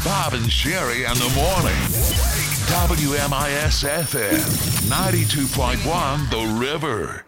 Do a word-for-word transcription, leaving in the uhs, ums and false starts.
Bob and Sherry in the morning. W M I S F M ninety-two point one The River.